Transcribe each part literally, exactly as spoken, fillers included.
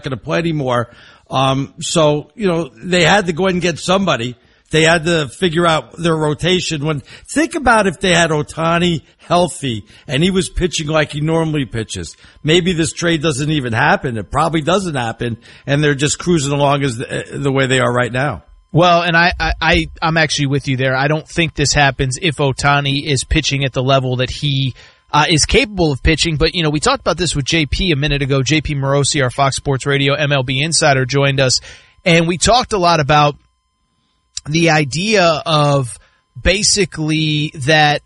going to play anymore. Um, so, you know, they had to go ahead and get somebody. They had to figure out their rotation. When think about if they had Ohtani healthy and he was pitching like he normally pitches. Maybe this trade doesn't even happen. It probably doesn't happen, and they're just cruising along as the, the way they are right now. Well, and I, I, I, I'm actually with you there. I don't think this happens if Ohtani is pitching at the level that he uh, is capable of pitching. But, you know, we talked about this with J P a minute ago. J P Morosi, our Fox Sports Radio M L B insider, joined us, and we talked a lot about the idea of basically that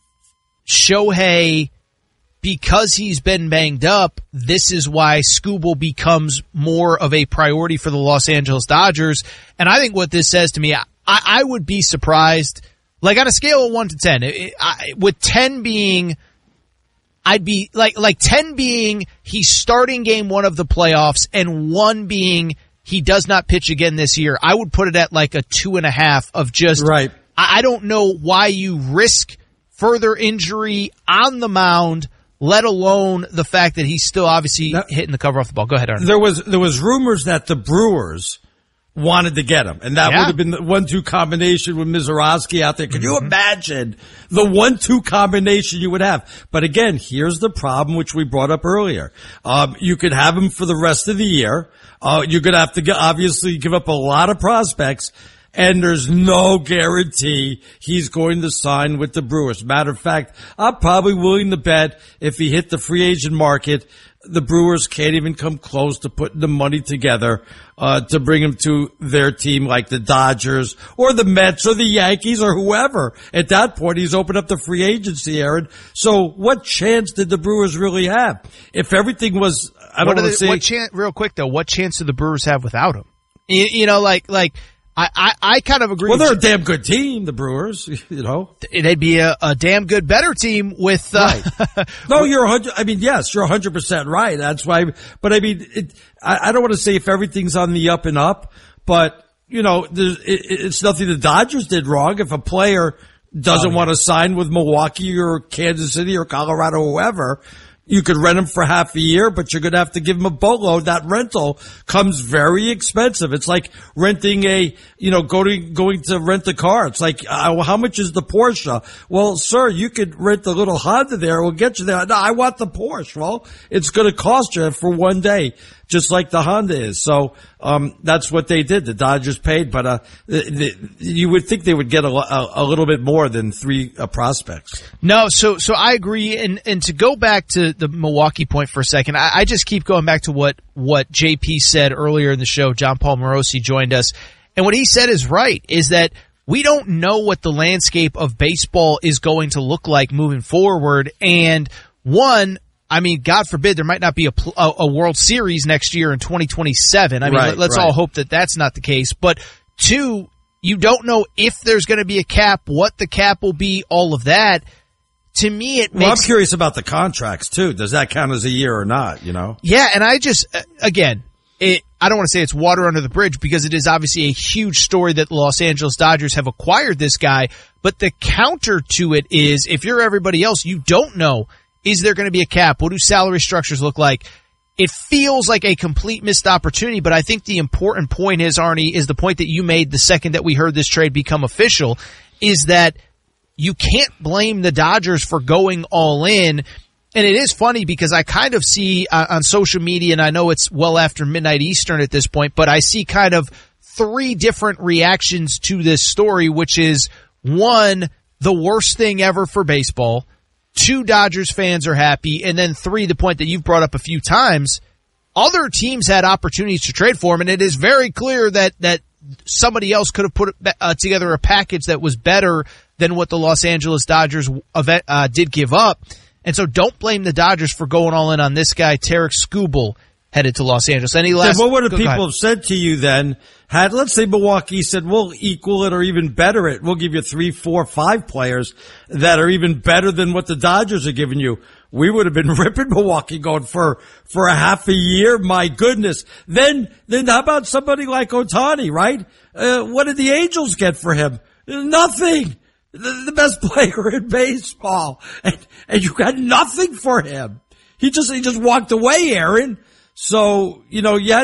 Shohei, because he's been banged up, this is why Skubal becomes more of a priority for the Los Angeles Dodgers. And I think what this says to me, I, I would be surprised, like on a scale of one to ten, it, I, with ten being, I'd be like, like ten being he's starting game one of the playoffs and one being he does not pitch again this year. I would put it at like a two and a half of just, right. I, I don't know why you risk further injury on the mound, let alone the fact that he's still obviously now, hitting the cover off the ball. Go ahead, Arnie. There was there was rumors that the Brewers wanted to get him, and that yeah. would have been the one two combination with Mizorowski out there. Can mm-hmm. you imagine the one two combination you would have? But again, here's the problem, which we brought up earlier. Um, you could have him for the rest of the year. Uh, you're going to have to get, obviously give up a lot of prospects. And there's no guarantee he's going to sign with the Brewers. Matter of fact, I'm probably willing to bet if he hit the free agent market, the Brewers can't even come close to putting the money together uh to bring him to their team like the Dodgers or the Mets or the Yankees or whoever. At that point, he's opened up the free agency, Aaron. So what chance did the Brewers really have? If everything was, I don't want to say. What chance, real quick though, what chance do the Brewers have without him? You, you know, like, like, I, I, I kind of agree. Well, with they're you. a damn good team, the Brewers, you know. They'd be a, a damn good, better team with, uh, right. No, you're a hundred, I mean, yes, you're a hundred percent right. That's why, but I mean, it, I, I don't want to say if everything's on the up and up, but, you know, there's, it, it's nothing the Dodgers did wrong. If a player doesn't oh, yeah. want to sign with Milwaukee or Kansas City or Colorado or whoever, you could rent him for half a year, but you're going to have to give him a boatload. That rental comes very expensive. It's like renting a, you know, going, going to rent a car. It's like, uh, how much is the Porsche? Well, sir, you could rent the little Honda there. We'll get you there. No, I want the Porsche. Well, it's going to cost you for one day, just like the Honda is. So, um, that's what they did. The Dodgers paid, but, uh, the, the, you would think they would get a, a, a little bit more than three uh, prospects. No, so, so I agree. And, and to go back to the Milwaukee point for a second, I, I just keep going back to what, what J P said earlier in the show. John Paul Morosi joined us. And what he said is right, is that we don't know what the landscape of baseball is going to look like moving forward. And one, I mean, God forbid there might not be a, a, a World Series next year in twenty twenty-seven. I mean, right, let's right. all hope that that's not the case. But two, you don't know if there's going to be a cap, what the cap will be, all of that. To me, it well, makes... I'm curious about the contracts, too. Does that count as a year or not, you know? Yeah, and I just, again, it, I don't want to say it's water under the bridge because it is obviously a huge story that the Los Angeles Dodgers have acquired this guy. But the counter to it is, if you're everybody else, you don't know, is there going to be a cap? What do salary structures look like? It feels like a complete missed opportunity, but I think the important point is, Arnie, is the point that you made the second that we heard this trade become official, is that you can't blame the Dodgers for going all in. And it is funny because I kind of see uh, on social media, and I know it's well after midnight Eastern at this point, but I see kind of three different reactions to this story, which is one, the worst thing ever for baseball. Two, Dodgers fans are happy. And then three, the point that you've brought up a few times, other teams had opportunities to trade for him. And it is very clear that, that somebody else could have put uh, together a package that was better than what the Los Angeles Dodgers uh, did give up. And so don't blame the Dodgers for going all in on this guy, Tarik Skubal, headed to Los Angeles. Any last? What would go, people have said to you then? Had, let's say Milwaukee said, we'll equal it or even better it. We'll give you three, four, five players that are even better than what the Dodgers are giving you. We would have been ripping Milwaukee going for, for a half a year. My goodness. Then, then how about somebody like Ohtani, right? Uh, what did the Angels get for him? Nothing. The, the best player in baseball. And, and you got nothing for him. He just, he just walked away, Aaron. So, you know, you had